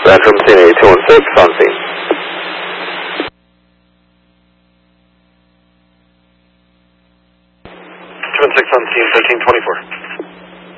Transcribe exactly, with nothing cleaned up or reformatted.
Spectrum C A two one six on scene. two one six on scene, thirteen twenty-four.